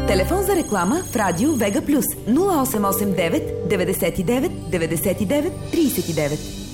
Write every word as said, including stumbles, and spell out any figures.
Телефон за реклама в Радио Вега Плюс нула осем осем девет деветдесет и девет деветдесет и девет тридесет и девет.